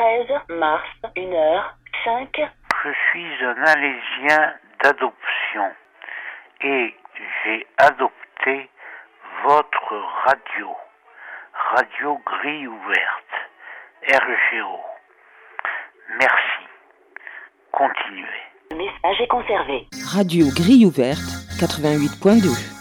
13 mars, 1h05. Je suis un Alésien d'adoption et j'ai adopté votre radio, Radio Grille Ouverte, RGO. Merci. Continuez. Le message est conservé. Radio Grille Ouverte, 88.2.